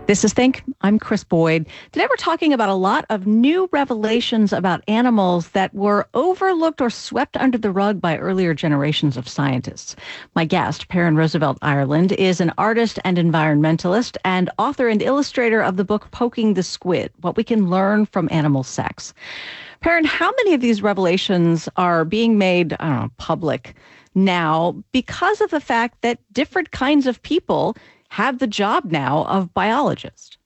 This is Think. I'm Chris Boyd. Today we're talking about a lot of new revelations about animals that were overlooked or swept under the rug by earlier generations of scientists. My guest, Perrin Roosevelt Ireland, is an artist and environmentalist and author and illustrator of the book Poking the Squid, What We Can Learn from Animal Sex. Perrin, how many of these revelations are being made, public now because of the fact that different kinds of people have the job now of biologist?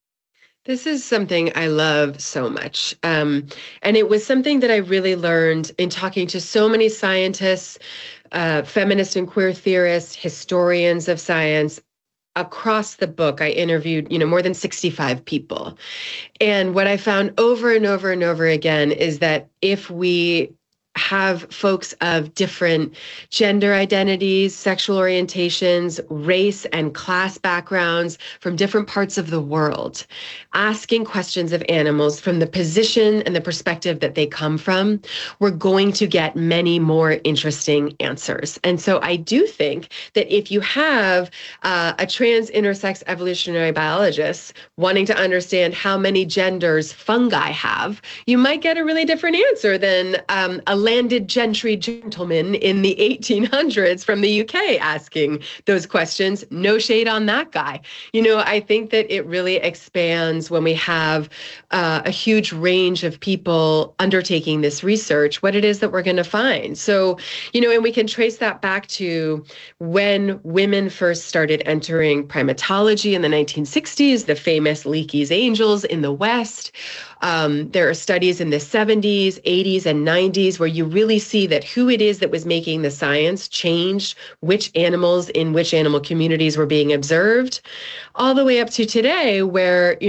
This is something I love so much. And it was something that I really learned in talking to so many scientists, feminist and queer theorists, historians of science. Across the book, I interviewed, more than 65 people. And what I found over and over and over again is that if we have folks of different gender identities, sexual orientations, race and class backgrounds from different parts of the world, asking questions of animals from the position and the perspective that they come from, we're going to get many more interesting answers. And so I do think that if you have a trans intersex evolutionary biologist wanting to understand how many genders fungi have, you might get a really different answer than a landed gentry gentleman in the 1800s from the UK asking those questions. No shade on that guy. I think that it really expands when we have a huge range of people undertaking this research, what it is that we're going to find. So, and we can trace that back to when women first started entering primatology in the 1960s, the famous Leakey's angels in the West. There are studies in the 70s, 80s, and 90s where you really see that who it is that was making the science changed which animals in which animal communities were being observed, all the way up to today where,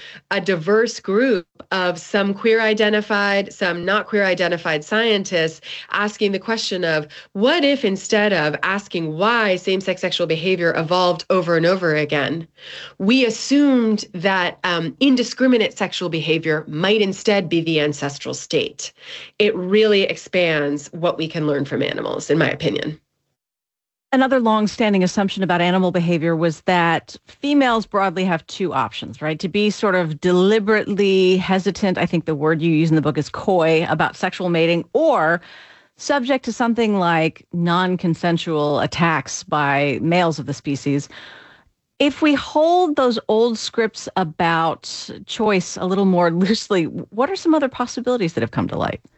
a diverse group of some queer identified, some not queer identified scientists asking the question of what if instead of asking why same-sex sexual behavior evolved over and over again, we assumed that indiscriminate sexual behavior might instead be the ancestral state. It really expands what we can learn from animals, in my opinion. Another long-standing assumption about animal behavior was that females broadly have two options, right? To be sort of deliberately hesitant, I think the word you use in the book is coy, about sexual mating, or subject to something like non-consensual attacks by males of the species. If we hold those old scripts about choice a little more loosely, what are some other possibilities that have come to light?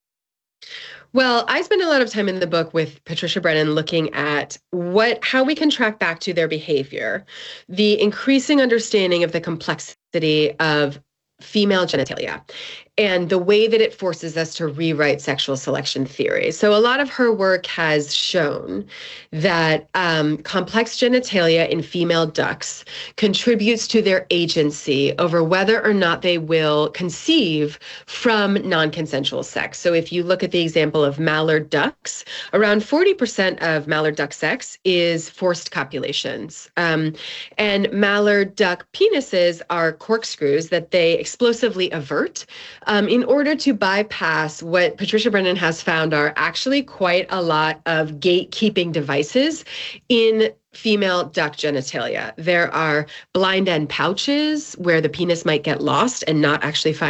Well, I spend a lot of time in the book with Patricia Brennan looking at how we can track back to their behavior, the increasing understanding of the complexity of female genitalia and the way that it forces us to rewrite sexual selection theory. So a lot of her work has shown that complex genitalia in female ducks contributes to their agency over whether or not they will conceive from non-consensual sex. So if you look at the example of mallard ducks, around 40% of mallard duck sex is forced copulations. And mallard duck penises are corkscrews that they explosively avert in order to bypass what Patricia Brennan has found are actually quite a lot of gatekeeping devices in female duck genitalia. There are blind end pouches where the penis might get lost and not actually find